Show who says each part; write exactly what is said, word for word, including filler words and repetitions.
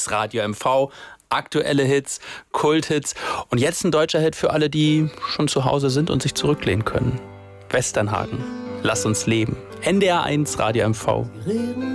Speaker 1: eins Radio M V. Aktuelle Hits, Kulthits und jetzt ein deutscher Hit für alle, die schon zu Hause sind und sich zurücklehnen können. Westernhagen, Lass uns leben. N D R eins Radio M V.